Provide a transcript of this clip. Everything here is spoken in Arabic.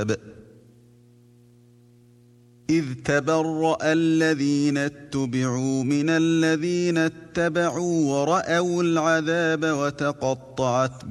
العذاب إذ تبرأ الذين اتبعوا من الذين اتبعوا ورأوا العذاب وتقطعت